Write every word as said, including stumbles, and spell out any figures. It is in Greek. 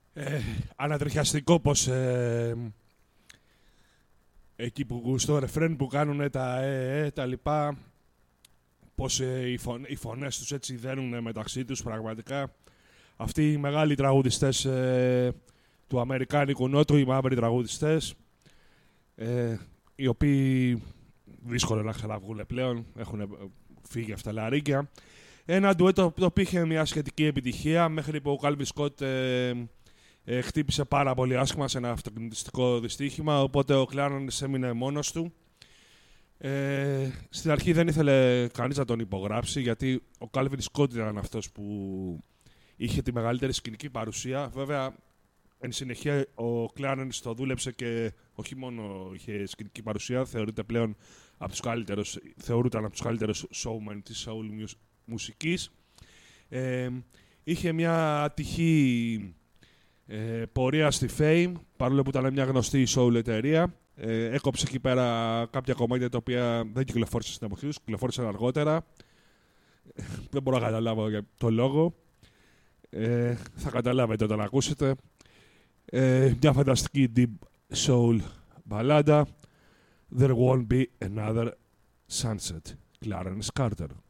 Ε, ανατριχιαστικό πως ε, εκεί που στο ρεφρέν που κάνουν τα ε, ε, τα λοιπά, πως ε, οι, φων, οι φωνές τους έτσι δένουν μεταξύ τους πραγματικά. Αυτοί οι μεγάλοι τραγουδιστές ε, του Αμερικάνικου Νότου, οι μαύροι τραγουδιστές, ε, οι οποίοι δύσκολο να ξαναβγούν πλέον, έχουν φύγει αυτά τα λαρίκια. Ένα ντουέτο το οποίο είχε μια σχετική επιτυχία μέχρι που ο Κάλβιν Σκοτ ε, ε, χτύπησε πάρα πολύ άσχημα σε ένα αυτοκινητιστικό δυστύχημα, οπότε ο Κλάρενς έμεινε μόνος του. Ε, στην αρχή δεν ήθελε κανείς να τον υπογράψει, γιατί ο Κάλβιν Σκοτ ήταν αυτός που είχε τη μεγαλύτερη σκηνική παρουσία. Βέβαια, εν συνεχεία ο Κλάρενς το δούλεψε και όχι μόνο είχε σκηνική παρουσία, θεωρείται πλέον από τους καλύτερους, θεωρούταν από τους καλύτερους showmen της soul μουσικής. Ε, είχε μια ατυχή ε, πορεία στη Fame, παρόλο που ήταν μια γνωστή soul εταιρεία. Ε, έκοψε εκεί πέρα κάποια κομμάτια τα οποία δεν κυκλοφόρησαν στην εποχή τους, κυκλοφόρησαν αργότερα. Δεν μπορώ να καταλάβω για το λόγο. Ε, θα καταλάβετε όταν ακούσετε. Ε, μια φανταστική deep soul μπαλάντα. There won't be another sunset. Clarence Carter.